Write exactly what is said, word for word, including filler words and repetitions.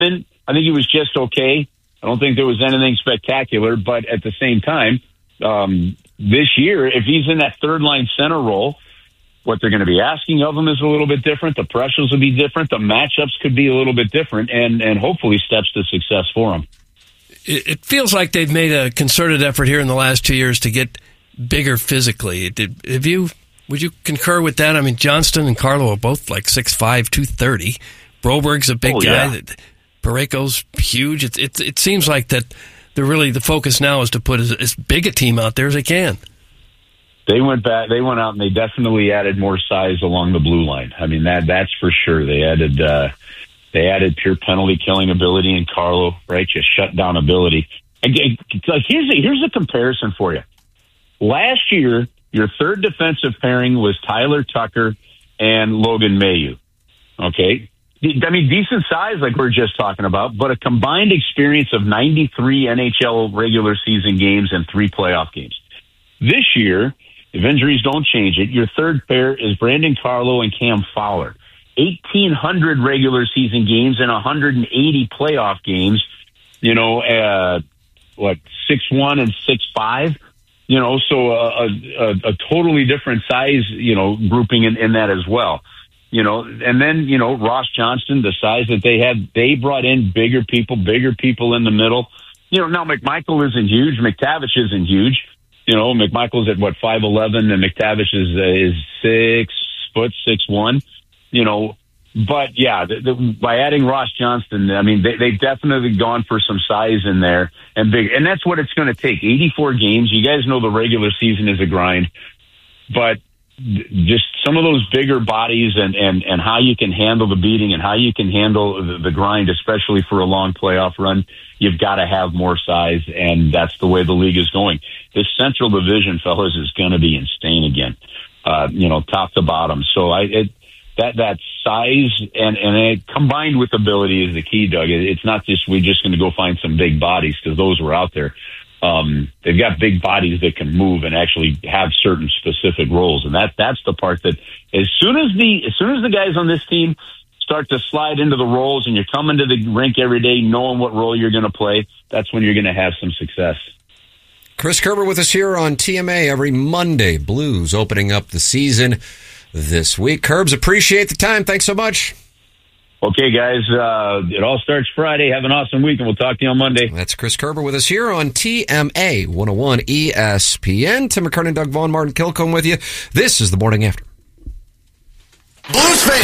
And I think he was just okay. I don't think there was anything spectacular, but at the same time, um, this year, if he's in that third line center role, what they're going to be asking of him is a little bit different. The pressures will be different. The matchups could be a little bit different, and, and hopefully steps to success for him. It feels like they've made a concerted effort here in the last two years to get bigger physically. Did, have you, would you concur with that? I mean, Johnston and Carlo are both like six five, two thirty. Broberg's a big oh, guy. Yeah. Parayko's huge. It, it, it seems like that they're really, the focus now is to put as, as big a team out there as they can. They went back. They went out and they definitely added more size along the blue line. I mean, that that's for sure. They added uh, they added pure penalty killing ability in Carlo, right? Just shut down ability. Again, like here's a, here's a comparison for you. Last year, your third defensive pairing was Tyler Tucker and Logan Mailloux. Okay, I mean decent size, like we we're just talking about, but a combined experience of ninety-three N H L regular season games and three playoff games. This year, if injuries don't change it, your third pair is Brandon Carlo and Cam Fowler. eighteen hundred regular season games and one hundred eighty playoff games. You know, uh, what, six one and six five? You know, so a, a, a totally different size, you know, grouping in, in that as well. You know, and then, you know, Ross Johnston, the size that they had, they brought in bigger people, bigger people in the middle. You know, now McMichael isn't huge. McTavish isn't huge. You know, McMichael's at what, five eleven, and McTavish is uh, is six foot six one. You know, but yeah, the, the, by adding Ross Johnston, I mean they they've definitely gone for some size in there and big, and that's what it's going to take. eighty-four games. You guys know the regular season is a grind, but just some of those bigger bodies and and and how you can handle the beating and how you can handle the, the grind, especially for a long playoff run. You've got to have more size, and that's the way the league is going. This Central Division, fellas, is going to be insane again, uh, you know, top to bottom. So I, it, that that size and and it, combined with ability is the key, Doug. It, it's not just we're just going to go find some big bodies because those were out there. Um, they've got big bodies that can move and actually have certain specific roles, and that that's the part that as soon as the as soon as the guys on this team start to slide into the roles and you're coming to the rink every day knowing what role you're going to play, that's when you're going to have some success. Chris Kerber with us here on T M A every Monday. Blues opening up the season this week. Kerbs, appreciate the time. Thanks so much. Okay, guys, uh, it all starts Friday. Have an awesome week, and we'll talk to you on Monday. That's Chris Kerber with us here on T M A one oh one E S P N. Tim McKernan, Doug Vaughn, Martin Kilcomb with you. This is The Morning After. Blues fans!